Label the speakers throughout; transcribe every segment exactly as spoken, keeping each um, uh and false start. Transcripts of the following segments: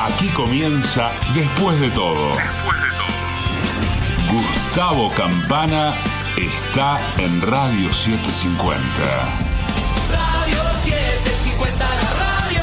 Speaker 1: Aquí comienza Después de todo. Después de todo. Gustavo Campana está en Radio setecientos cincuenta.
Speaker 2: Radio setecientos cincuenta, la radio.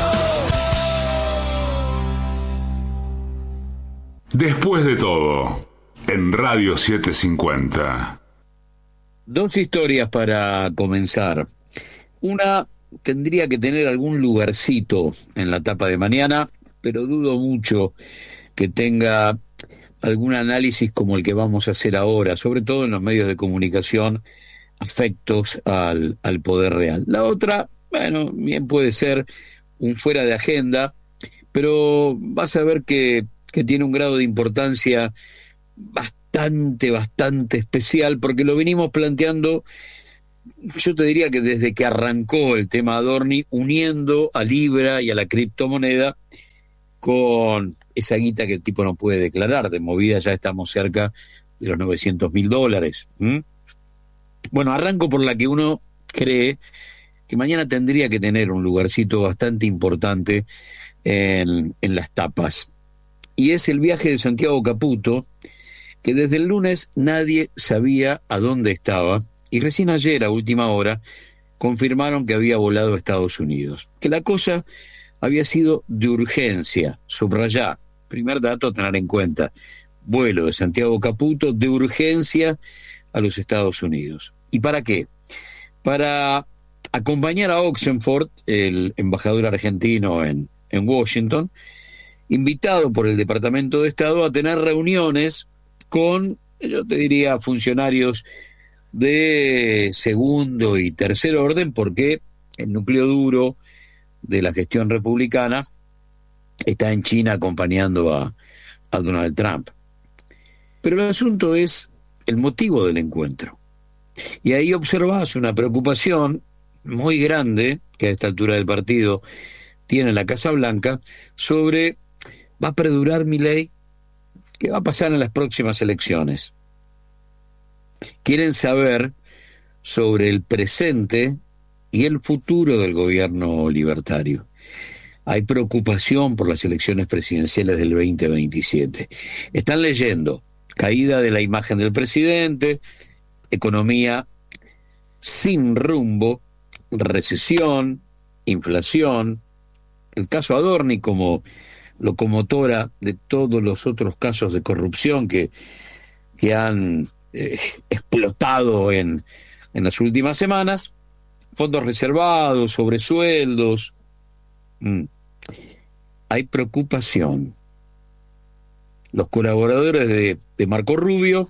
Speaker 1: Después de todo, en Radio setecientos cincuenta.
Speaker 3: Dos historias para comenzar. Una tendría que tener algún lugarcito en la tapa de mañana, pero dudo mucho que tenga algún análisis como el que vamos a hacer ahora, sobre todo en los medios de comunicación afectos al, al poder real. La otra, bueno, bien puede ser un fuera de agenda, pero vas a ver que, que tiene un grado de importancia bastante, bastante especial, porque lo venimos planteando, yo te diría que desde que arrancó el tema Adorni, uniendo a Libra y a la criptomoneda con esa guita que el tipo no puede declarar. De movida ya estamos cerca de los novecientos mil dólares. ¿Mm? Bueno, arranco por la que uno cree que mañana tendría que tener un lugarcito bastante importante en, en las tapas. Y es el viaje de Santiago Caputo, que desde el lunes nadie sabía a dónde estaba, y recién ayer, a última hora, confirmaron que había volado a Estados Unidos. Que la cosa había sido de urgencia, subrayá, primer dato a tener en cuenta, vuelo de Santiago Caputo de urgencia a los Estados Unidos. ¿Y para qué? Para acompañar a Oxenford, el embajador argentino en, en Washington, invitado por el Departamento de Estado a tener reuniones con, yo te diría, funcionarios de segundo y tercer orden, porque el núcleo duro de la gestión republicana está en China acompañando a, a Donald Trump. Pero el asunto es el motivo del encuentro. Y ahí observás una preocupación muy grande que a esta altura del partido tiene la Casa Blanca sobre ¿va a perdurar Milei? ¿Qué va a pasar en las próximas elecciones? Quieren saber sobre el presente y el futuro del gobierno libertario. Hay preocupación por las elecciones presidenciales del veinte veintisiete. Están leyendo caída de la imagen del presidente, economía sin rumbo, recesión, inflación, el caso Adorni como locomotora de todos los otros casos de corrupción que, que han eh, explotado en, en las últimas semanas, fondos reservados, sobresueldos. Mm. Hay preocupación. Los colaboradores de, de Marco Rubio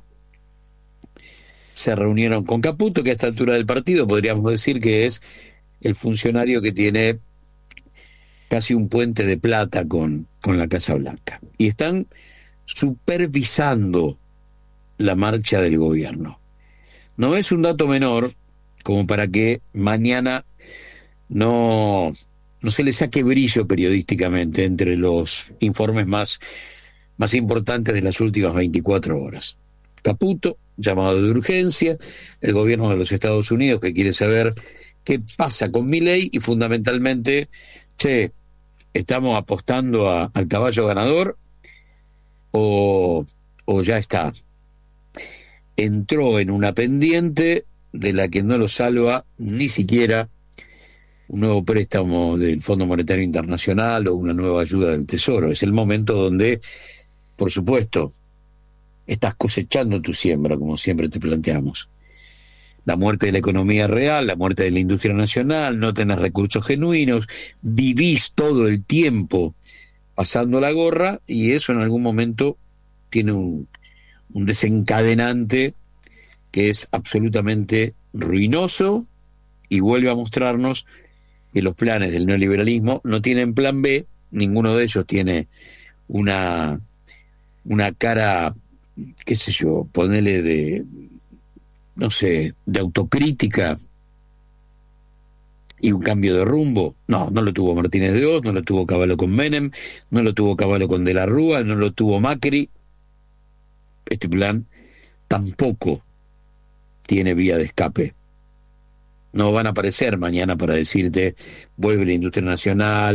Speaker 3: se reunieron con Caputo, que a esta altura del partido podríamos decir que es el funcionario que tiene casi un puente de plata con, con la Casa Blanca. Y están supervisando la marcha del gobierno. No es un dato menor como para que mañana no, no se le saque brillo periodísticamente entre los informes más, más importantes de las últimas veinticuatro horas. Caputo, llamado de urgencia, el gobierno de los Estados Unidos que quiere saber qué pasa con Milei y fundamentalmente, che, ¿estamos apostando a, al caballo ganador o, o ya está? Entró en una pendiente de la que no lo salva ni siquiera un nuevo préstamo del Fondo Monetario Internacional o una nueva ayuda del Tesoro. Es el momento donde, por supuesto, estás cosechando tu siembra, como siempre te planteamos. La muerte de la economía real, la muerte de la industria nacional, no tenés recursos genuinos, vivís todo el tiempo pasando la gorra y eso en algún momento tiene un, un desencadenante que es absolutamente ruinoso y vuelve a mostrarnos que los planes del neoliberalismo no tienen plan B, ninguno de ellos tiene una, una cara, qué sé yo, ponele de, no sé, de autocrítica y un cambio de rumbo. No, no lo tuvo Martínez de Oz, no lo tuvo Cavallo con Menem, no lo tuvo Cavallo con De la Rúa, no lo tuvo Macri. Este plan tampoco tiene vía de escape. No van a aparecer mañana para decirte vuelve la industria nacional,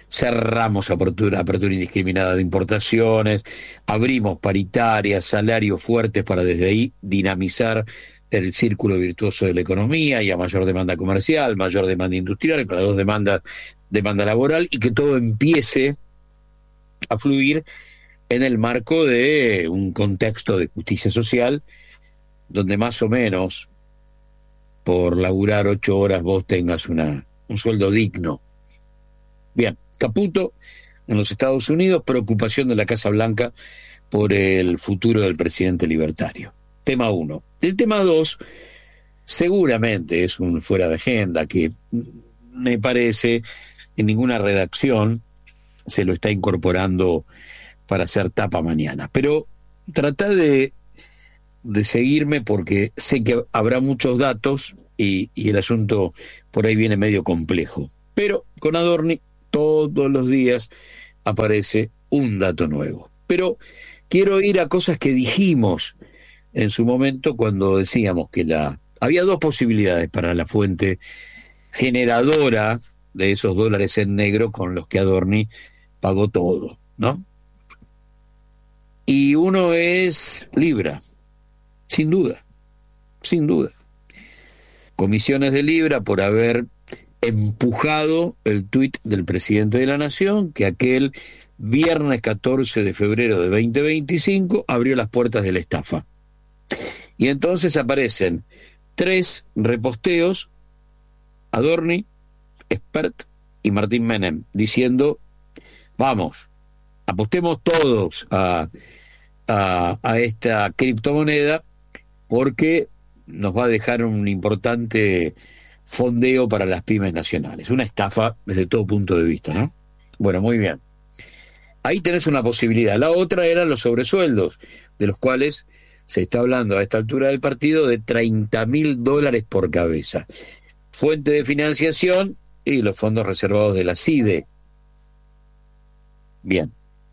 Speaker 3: cerramos apertura, apertura indiscriminada de importaciones, abrimos paritarias, salarios fuertes para desde ahí dinamizar el círculo virtuoso de la economía y a mayor demanda comercial, mayor demanda industrial, con las dos demandas, demanda laboral, y que todo empiece a fluir en el marco de un contexto de justicia social donde más o menos por laburar ocho horas vos tengas una, un sueldo digno. Bien, Caputo en los Estados Unidos, preocupación de la Casa Blanca por el futuro del presidente libertario. Tema uno. El tema dos, seguramente es un fuera de agenda que me parece en ninguna redacción se lo está incorporando para hacer tapa mañana. Pero tratá de, de seguirme porque sé que habrá muchos datos y, y el asunto por ahí viene medio complejo. Pero con Adorni todos los días aparece un dato nuevo. Pero quiero ir a cosas que dijimos en su momento cuando decíamos que la había dos posibilidades para la fuente generadora de esos dólares en negro con los que Adorni pagó todo, ¿no? Y uno es Libra, sin duda, sin duda. Comisiones de Libra por haber empujado el tuit del presidente de la Nación, que aquel viernes catorce de febrero de veinte veinticinco abrió las puertas de la estafa. Y entonces aparecen tres reposteos, Adorni, Expert y Martín Menem, diciendo, vamos, apostemos todos a, a, a esta criptomoneda porque nos va a dejar un importante fondeo para las pymes nacionales. Una estafa desde todo punto de vista, ¿no? Bueno, muy bien. Ahí tenés una posibilidad. La otra eran los sobresueldos, de los cuales se está hablando a esta altura del partido de treinta mil dólares por cabeza. Fuente de financiación y los fondos reservados de la CIDE. Bien.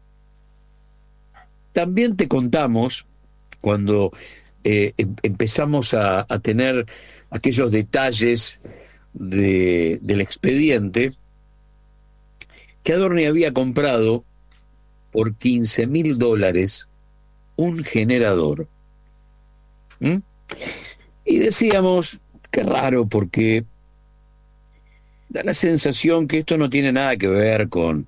Speaker 3: También te contamos, cuando eh, em- empezamos a, a tener aquellos detalles de, del expediente, que Adorni había comprado por quince mil dólares un generador. ¿Mm? Y decíamos, qué raro, porque da la sensación que esto no tiene nada que ver con,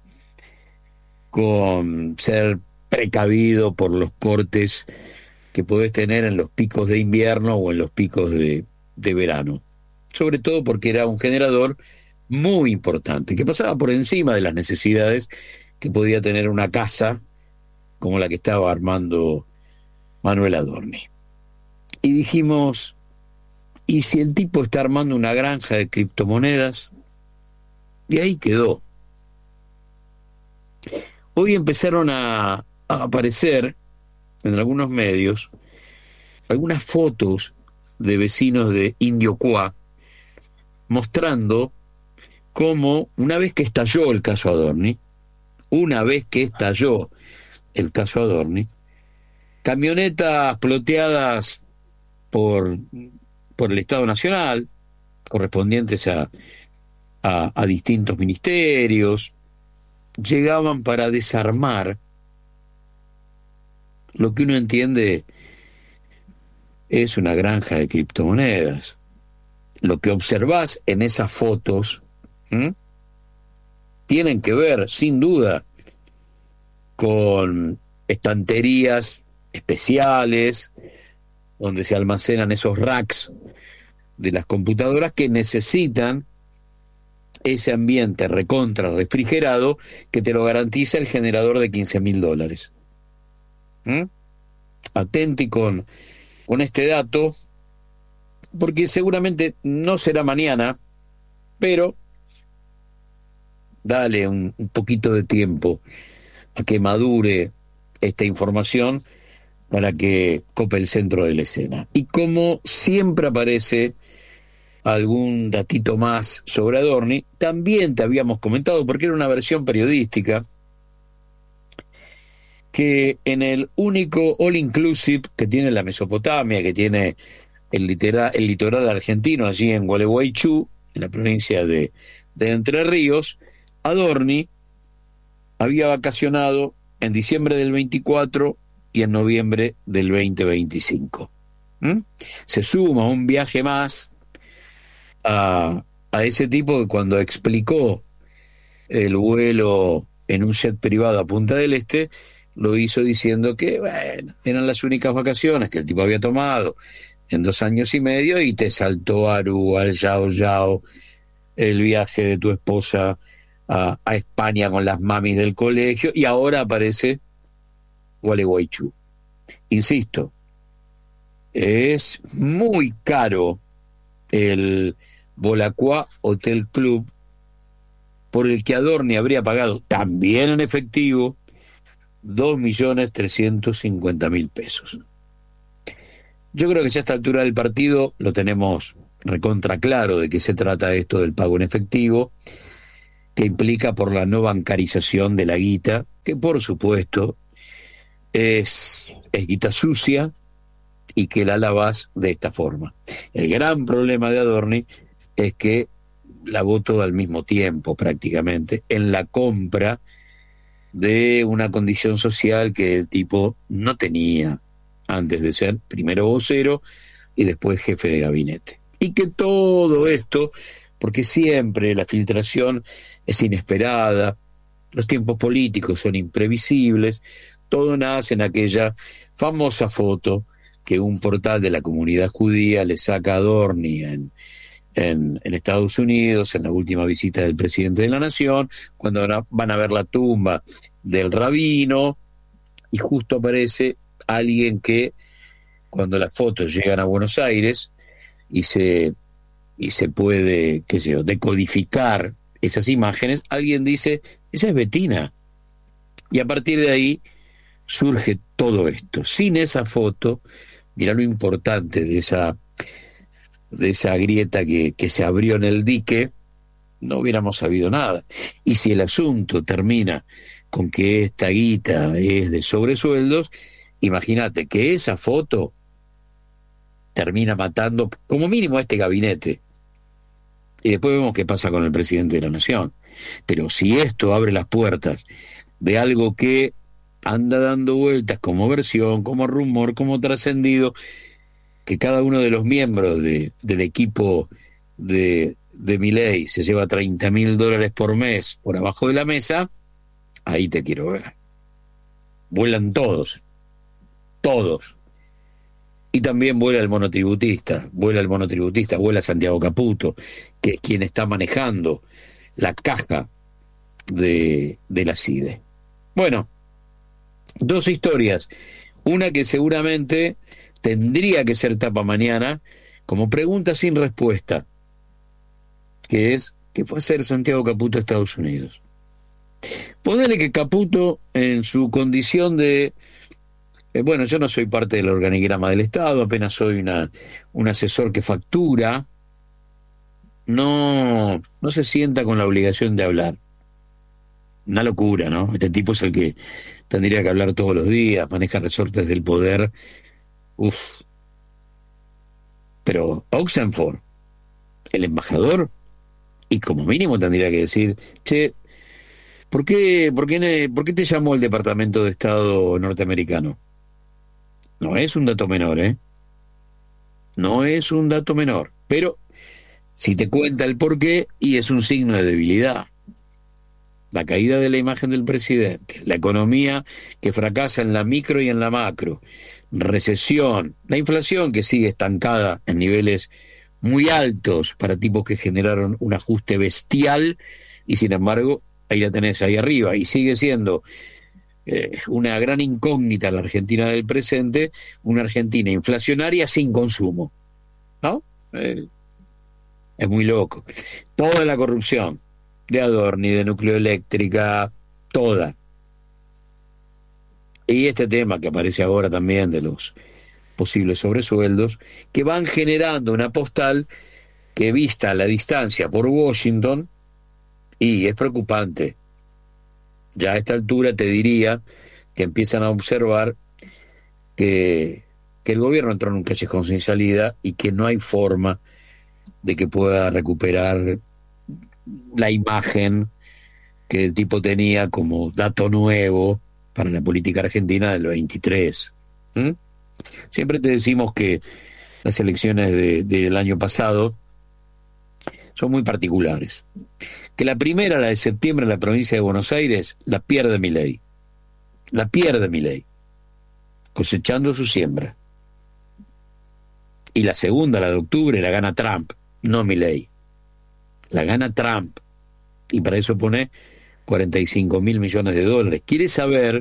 Speaker 3: con ser precavido por los cortes que podés tener en los picos de invierno o en los picos de, de verano. Sobre todo porque era un generador muy importante, que pasaba por encima de las necesidades que podía tener una casa como la que estaba armando Manuel Adorni. Y dijimos, ¿y si el tipo está armando una granja de criptomonedas? Y ahí quedó. Hoy empezaron a, a aparecer en algunos medios algunas fotos de vecinos de Indiocuá mostrando cómo una vez que estalló el caso Adorni, una vez que estalló el caso Adorni, camionetas ploteadas por, por el Estado Nacional, correspondientes a, a, a distintos ministerios, llegaban para desarmar lo que uno entiende es una granja de criptomonedas. Lo que observás en esas fotos, ¿m? tienen que ver, sin duda, con estanterías especiales donde se almacenan esos racks de las computadoras que necesitan ese ambiente recontra refrigerado que te lo garantiza el generador de quince mil dólares. ¿Mm? Atenti con, con este dato, porque seguramente no será mañana, pero dale un, un poquito de tiempo a que madure esta información para que cope el centro de la escena. Y como siempre aparece algún datito más sobre Adorni, también te habíamos comentado, porque era una versión periodística, que en el único all-inclusive que tiene la Mesopotamia, que tiene el, litera, el litoral argentino, allí en Gualeguaychú, en la provincia de, de Entre Ríos, Adorni había vacacionado en diciembre del veinticuatro y en noviembre del veinte veinticinco. ¿Mm? Se suma un viaje más a, a ese tipo que cuando explicó el vuelo en un jet privado a Punta del Este, lo hizo diciendo que, bueno, eran las únicas vacaciones que el tipo había tomado en dos años y medio, y te saltó Aruba, al Yao Yao, el viaje de tu esposa a, a España con las mamis del colegio, y ahora aparece Gualeguaychú. Insisto, es muy caro el Bolacua Hotel Club, por el que Adorni habría pagado también en efectivo dos millones trescientos cincuenta mil pesos. Yo creo que ya a esta altura del partido lo tenemos recontra claro de qué se trata esto del pago en efectivo, que implica por la no bancarización de la guita, que por supuesto es, es guita sucia y que la lavas de esta forma. El gran problema de Adorni es que lavó todo al mismo tiempo prácticamente en la compra de una condición social que el tipo no tenía antes de ser primero vocero y después jefe de gabinete. Y que todo esto, porque siempre la filtración es inesperada, los tiempos políticos son imprevisibles, todo nace en aquella famosa foto que un portal de la comunidad judía le saca a Adorni en, en, en Estados Unidos, en la última visita del presidente de la Nación, cuando van a ver la tumba del rabino, y justo aparece alguien que, cuando las fotos llegan a Buenos Aires y se, y se puede, qué sé yo, decodificar esas imágenes, alguien dice, esa es Betina. Y a partir de ahí surge todo esto. Sin esa foto, mirá lo importante de esa, de esa grieta que, que se abrió en el dique, no hubiéramos sabido nada. Y si el asunto termina con que esta guita es de sobresueldos, imagínate que esa foto termina matando como mínimo a este gabinete. Y después vemos qué pasa con el presidente de la Nación. Pero si esto abre las puertas de algo que anda dando vueltas como versión, como rumor, como trascendido, que cada uno de los miembros de, del equipo de, de Milei se lleva treinta mil dólares por mes por abajo de la mesa, ahí te quiero ver. Vuelan todos, todos. Y también vuela el monotributista, vuela el monotributista, vuela Santiago Caputo, que es quien está manejando la caja de, de la C I D E. Bueno, dos historias. Una que seguramente tendría que ser tapa mañana, como pregunta sin respuesta, que es, ¿qué fue a hacer Santiago Caputo a Estados Unidos? Ponele que Caputo, en su condición de... Eh, bueno, yo no soy parte del organigrama del Estado, apenas soy una, un asesor que factura, no, no se sienta con la obligación de hablar. Una locura, ¿no? Este tipo es el que tendría que hablar todos los días, maneja resortes del poder. Uf. Pero Oxenford, el embajador, y como mínimo tendría que decir, che, ¿por qué, por qué, por qué te llamó el Departamento de Estado norteamericano? No es un dato menor, ¿eh? No es un dato menor. Pero si te cuenta el porqué, y es un signo de debilidad. La caída de la imagen del presidente, la economía que fracasa en la micro y en la macro, recesión, la inflación que sigue estancada en niveles muy altos para tipos que generaron un ajuste bestial, y sin embargo, ahí la tenés ahí arriba, y sigue siendo eh, una gran incógnita la Argentina del presente, una Argentina inflacionaria sin consumo, ¿no? Eh, es muy loco. Toda la corrupción de Adorni, de Nucleoeléctrica, toda. Y este tema que aparece ahora también de los posibles sobresueldos, que van generando una postal que, vista a la distancia por Washington, y es preocupante. Ya a esta altura te diría que empiezan a observar que, que el gobierno entró en un callejón sin salida y que no hay forma de que pueda recuperar la imagen que el tipo tenía como dato nuevo para la política argentina del veintitrés. ¿Mm? Siempre te decimos que las elecciones de, del año pasado son muy particulares. Que la primera, la de septiembre en la provincia de Buenos Aires, la pierde Milei. La pierde Milei, cosechando su siembra. Y la segunda, la de octubre, la gana Trump, no Milei. La gana Trump. Y para eso pone cuarenta y cinco mil millones de dólares. Quiere saber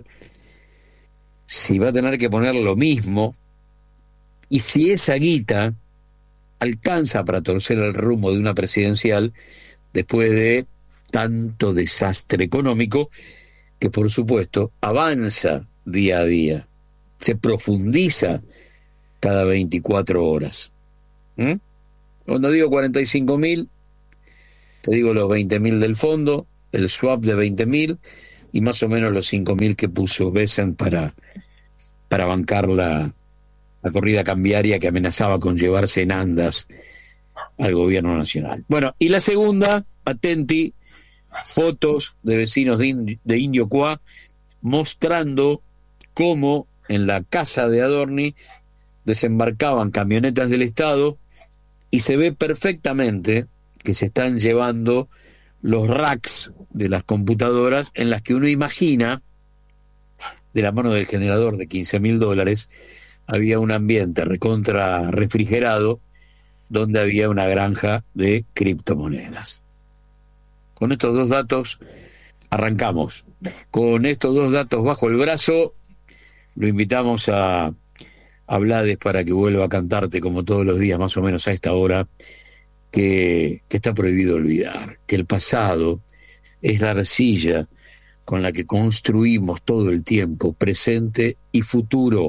Speaker 3: si va a tener que poner lo mismo y si esa guita alcanza para torcer el rumbo de una presidencial después de tanto desastre económico que, por supuesto, avanza día a día, se profundiza cada veinticuatro horas. ¿Mm? Cuando digo cuarenta y cinco mil, te digo los veinte mil del fondo, el swap de veinte mil y más o menos los cinco mil que puso Besen para, para bancar la, la corrida cambiaria que amenazaba con llevarse en andas al gobierno nacional. Bueno, y la segunda, atenti, fotos de vecinos de, Ind- de Indio Cuá mostrando cómo en la casa de Adorni desembarcaban camionetas del Estado y se ve perfectamente que se están llevando los racks de las computadoras en las que uno imagina, de la mano del generador de quince mil dólares, había un ambiente recontra refrigerado donde había una granja de criptomonedas. Con estos dos datos arrancamos. Con estos dos datos bajo el brazo, lo invitamos a, a Blades para que vuelva a cantarte como todos los días, más o menos a esta hora, que, que está prohibido olvidar, que el pasado es la arcilla con la que construimos todo el tiempo, presente y futuro,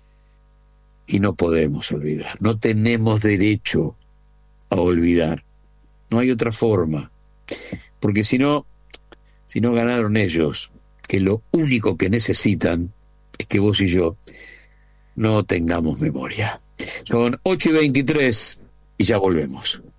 Speaker 3: y no podemos olvidar, no tenemos derecho a olvidar, no hay otra forma, porque si no, si no ganaron ellos, que lo único que necesitan es que vos y yo no tengamos memoria. Son ocho y veintitrés y ya volvemos.